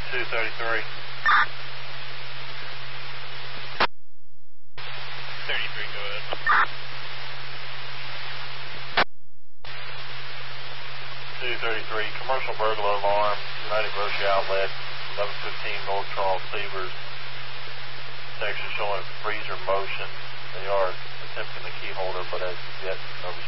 233. 33, go ahead. 233, commercial burglar alarm, United Grocery Outlet, 1115 North Charles Severs. Section showing freezer motion. They are attempting the key holder, but as yet no